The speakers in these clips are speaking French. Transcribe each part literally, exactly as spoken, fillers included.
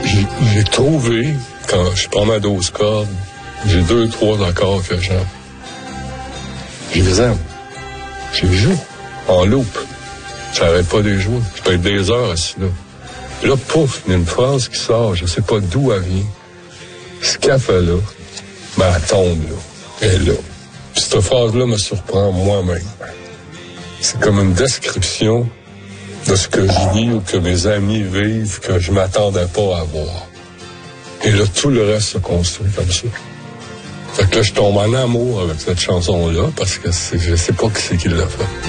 J'ai, j'ai trouvé, quand je prends ma douze cordes, j'ai deux, trois accords que j'aime. Je les aime. Je les joue en loop. J'arrête pas de les jouer. Je peux être des heures assis là. Là, pouf, il y a une phrase qui sort, je sais pas d'où elle vient. Ce qu'elle fait là, ben, elle tombe là. Elle est là. Puis cette phrase-là me surprend moi-même. C'est comme une description de ce que je vis ou que mes amis vivent que je m'attendais pas à voir. Et là, tout le reste se construit comme ça. Fait que là, je tombe en amour avec cette chanson-là parce que c'est, je sais pas qui c'est qui l'a fait.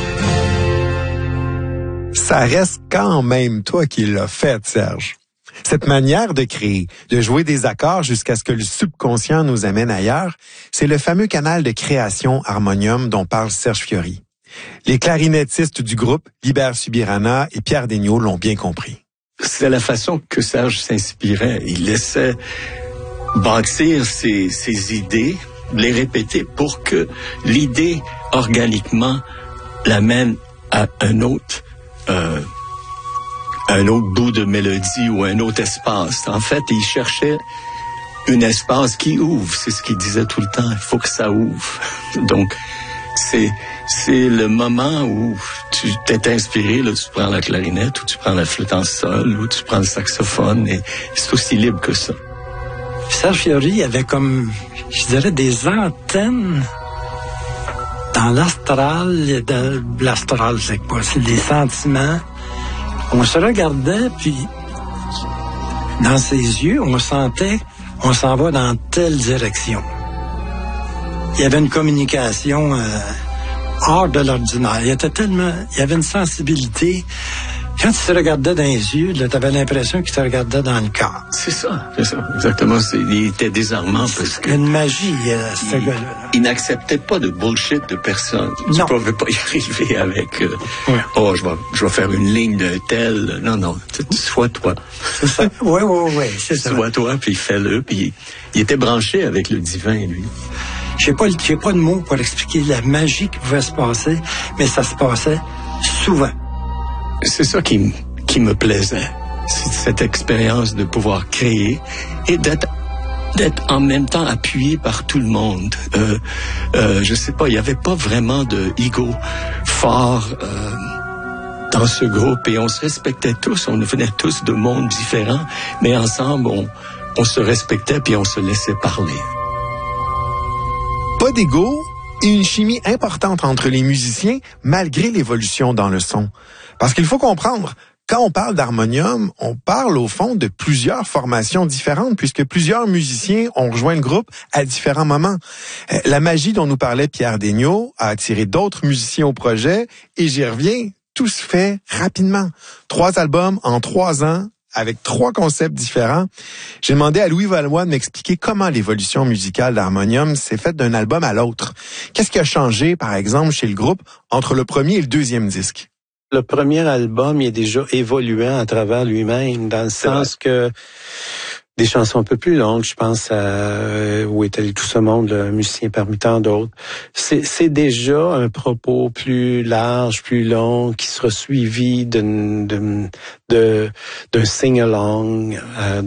Ça reste quand même toi qui l'as fait, Serge. Cette manière de créer, de jouer des accords jusqu'à ce que le subconscient nous amène ailleurs, c'est le fameux canal de création harmonium dont parle Serge Fiori. Les clarinettistes du groupe, Libert Subirana et Pierre Degnaud, l'ont bien compris. C'est la façon que Serge s'inspirait. Il laissait bâtir ses, ses idées, les répéter pour que l'idée, organiquement, l'amène à un autre, euh, un autre bout de mélodie ou un autre espace. En fait, il cherchait un espace qui ouvre. C'est ce qu'il disait tout le temps. Il faut que ça ouvre. Donc, c'est, c'est le moment où tu t'es inspiré, là, tu prends la clarinette, ou tu prends la flûte en sol, ou tu prends le saxophone, et c'est aussi libre que ça. Serge Fiori avait comme, je dirais, des antennes dans l'astral. De, l'astral, c'est quoi? C'est des sentiments. On se regardait, puis dans ses yeux, on sentait, on s'en va dans telle direction. Il y avait une communication euh, hors de l'ordinaire. Il était tellement, il y avait une sensibilité. Quand il se regardait dans les yeux, tu avais l'impression qu'il te regardait dans le corps. C'est ça, c'est ça, exactement. C'est, il était désarmant parce que... Une magie, euh, ce il, gars-là. Il n'acceptait pas de bullshit de personne. Non. Tu ne pouvais pas y arriver avec... Euh, ouais. Oh, je vais, je vais faire une ligne d'un tel... Non, non, sois toi. C'est ça. Oui, oui, oui, c'est ça. Sois toi, puis fais-le. Puis il, il était branché avec le divin, lui. Je n'ai pas, j'ai pas de mots pour expliquer la magie qui pouvait se passer, mais ça se passait souvent. C'est ça qui, qui me plaisait. C'est cette expérience de pouvoir créer et d'être, d'être en même temps appuyé par tout le monde. Euh, euh, je sais pas, il y avait pas vraiment de ego fort euh, dans ce groupe et on se respectait tous. On venait tous de mondes différents, mais ensemble, on, on se respectait puis on se laissait parler. Pas d'ego et une chimie importante entre les musiciens malgré l'évolution dans le son. Parce qu'il faut comprendre, quand on parle d'harmonium, on parle au fond de plusieurs formations différentes puisque plusieurs musiciens ont rejoint le groupe à différents moments. La magie dont nous parlait Pierre Degnaud a attiré d'autres musiciens au projet et j'y reviens, tout se fait rapidement. Trois albums en trois ans avec trois concepts différents. J'ai demandé à Louis Valois de m'expliquer comment l'évolution musicale d'harmonium s'est faite d'un album à l'autre. Qu'est-ce qui a changé, par exemple, chez le groupe entre le premier et le deuxième disque? Le premier album, il est déjà évoluant à travers lui-même, dans le sens que des chansons un peu plus longues, je pense à euh, Où est allé tout ce monde, le musicien parmi tant d'autres. C'est, c'est déjà un propos plus large, plus long, qui sera suivi d'une, d'une, de, d'un sing-along, euh,